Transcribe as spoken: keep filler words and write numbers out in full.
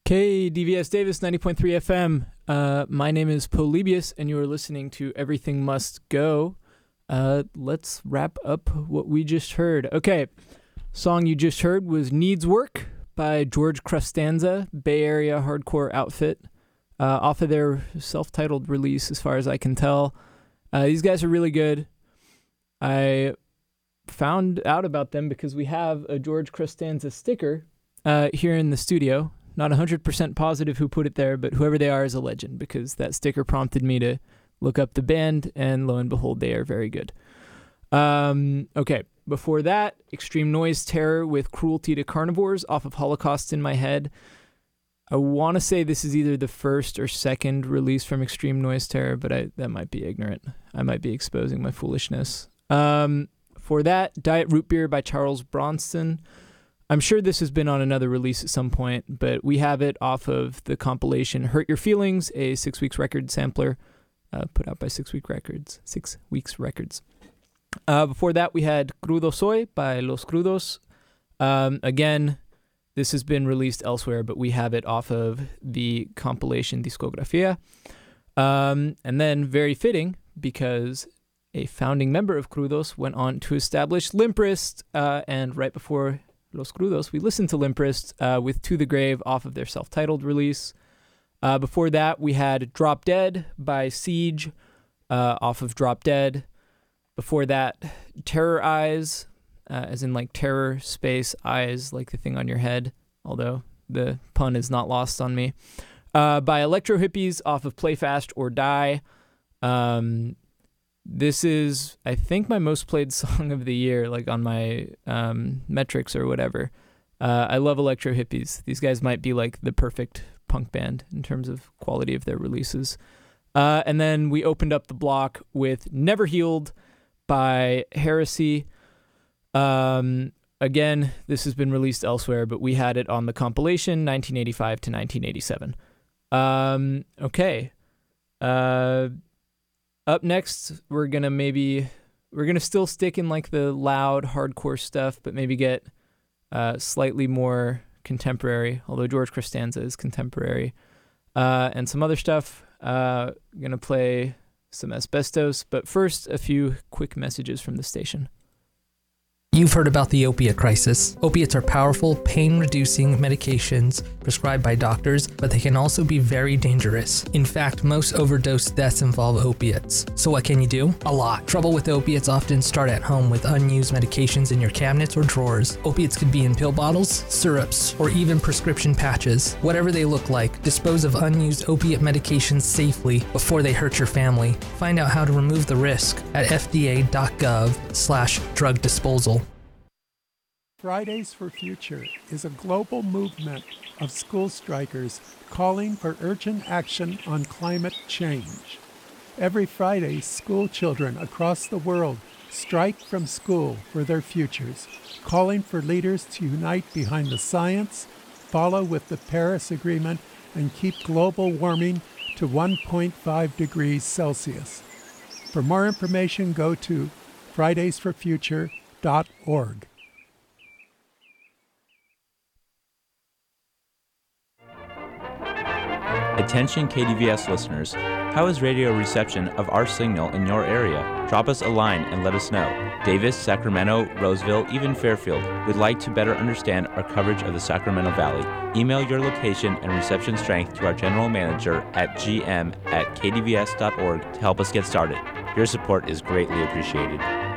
K D V S Davis, ninety point three F M. Uh, my name is Polybius, and you are listening to Everything Must Go. Uh, let's wrap up what we just heard. Okay, song you just heard was Needs Work by George Crustanza, Bay Area hardcore outfit, uh, off of their self-titled release, as far as I can tell. Uh, these guys are really good. I found out about them because we have a George Crustanza sticker uh, here in the studio. Not one hundred percent positive who put it there, but whoever they are is a legend because that sticker prompted me to look up the band, and lo and behold, they are very good. Um, okay, before that, Extreme Noise Terror with Cruelty to Carnivores off of Holocaust in My Head. I want to say this is either the first or second release from Extreme Noise Terror, but I, that might be ignorant. I might be exposing my foolishness. Um, for that, Diet Root Beer by Charles Bronson. I'm sure this has been on another release at some point, but we have it off of the compilation Hurt Your Feelings, a Six Weeks Record sampler uh, put out by Six Week Records. Six Weeks Records. Uh, before that, we had Crudo Soy by Los Crudos. Um, again, this has been released elsewhere, but we have it off of the compilation Discografía. Um, and then, very fitting, because a founding member of Crudos went on to establish Limp Wrist, uh, and right before Los Crudos, we listened to Limp Wrist uh, with To the Grave off of their self-titled release. Uh, before that, we had Drop Dead by Siege uh, off of Drop Dead. Before that, Terror Eyes, uh, as in like terror space eyes, like the thing on your head, although the pun is not lost on me. Uh, by Electro Hippies off of Play Fast or Die. Um, This is, I think, my most played song of the year, like on my um, metrics or whatever. Uh, I love Electro Hippies. These guys might be like the perfect punk band in terms of quality of their releases. Uh, and then we opened up the block with Never Healed by Heresy. Um, again, this has been released elsewhere, but we had it on the compilation nineteen eighty-five to nineteen eighty-seven. Um, okay. Uh... Up next, we're going to maybe, we're going to still stick in like the loud hardcore stuff, but maybe get uh, slightly more contemporary, although George Crustanza is contemporary, uh, and some other stuff. Uh, I'm going to play some Asbestos, but first, a few quick messages from the station. You've heard about the opiate crisis. Opiates are powerful, pain-reducing medications prescribed by doctors, but they can also be very dangerous. In fact, most overdose deaths involve opiates. So what can you do? A lot. Trouble with opiates often start at home with unused medications in your cabinets or drawers. Opiates could be in pill bottles, syrups, or even prescription patches. Whatever they look like, dispose of unused opiate medications safely before they hurt your family. Find out how to remove the risk at f d a dot gov slash drug disposal. Fridays for Future is a global movement of school strikers calling for urgent action on climate change. Every Friday, school children across the world strike from school for their futures, calling for leaders to unite behind the science, follow with the Paris Agreement, and keep global warming to one point five degrees Celsius. For more information, go to fridays for future dot org. Attention K D V S listeners, how is radio reception of our signal in your area? Drop us a line and let us know. Davis, Sacramento, Roseville, even Fairfield would like to better understand our coverage of the Sacramento Valley. Email your location and reception strength to our general manager at g m at k d v s dot org to help us get started. Your support is greatly appreciated.